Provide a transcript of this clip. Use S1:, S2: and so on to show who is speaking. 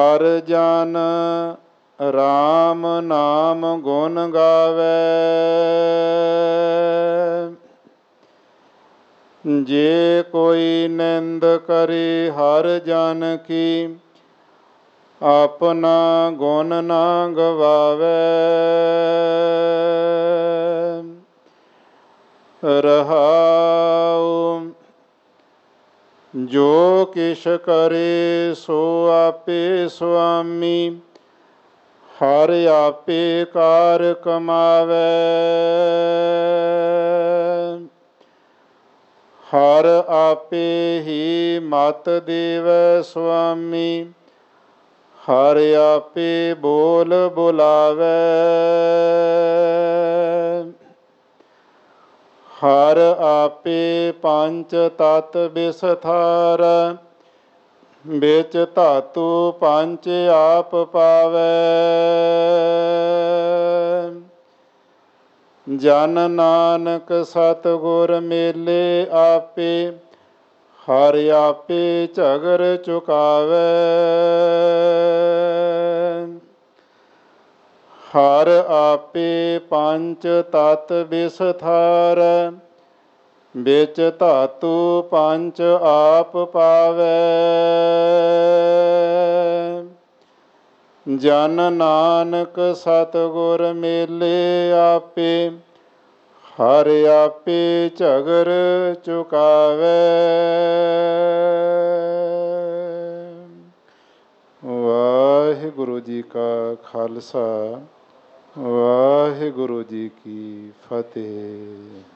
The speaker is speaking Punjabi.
S1: ਹਰ ਜਨ ਰਾਮ ਨਾਮ ਗੁਣ ਗਾਵੇ। ਜੇ ਕੋਈ ਨਿੰਦ ਕਰੇ ਹਰ ਜਨ ਕੀ, ਆਪਣਾ ਗੁਣ ਨਾ ਗਵਾਵੇ। ਰਹਾਉ ਜੋ ਕਿਛ ਕਰੇ ਸੋ ਆਪੇ ਸੁਆਮੀ, ਹਰਿ ਆਪੇ ਕਾਰ ਕਮਾਵੇ। ਹਰ ਆਪੇ ਹੀ ਮਤ ਦੇਵੈ ਸੁਆਮੀ, ਹਰਿ ਆਪੇ ਬੋਲ ਬੁਲਾਵੇ। ਹਰ ਆਪੇ ਪੰਚ ਤਤ ਬਿਸਥਾਰੈ, ਵਿੱਚ ਧਾਤੂ ਪੰਚ ਆਪ ਪਾਵੈ। ਜਨ ਨਾਨਕ ਸਤਿਗੁਰ ਮੇਲੇ ਆਪੇ, ਹਰਿ ਆਪੇ ਝਗਰ ਚੁਕਾਵੇ। ਹਰ ਆਪੇ ਪੰਚ ਤਤ ਬਿਸਥਾਰੈ, ਵਿੱਚ ਧਾਤੂ ਪੰਚ ਆਪ ਪਾਵੈ। ਜਨ ਨਾਨਕ ਸਤਿਗੁਰ ਮੇਲੇ ਆਪੇ, ਹਰਿ ਆਪੇ ਝਗਰ ਚੁਕਾਵੇ। ਵਾਹਿਗੁਰੂ ਜੀ ਕਾ ਖਾਲਸਾ, ਵਾਹਿਗੁਰੂ ਜੀ ਕੀ ਫਤਿਹ।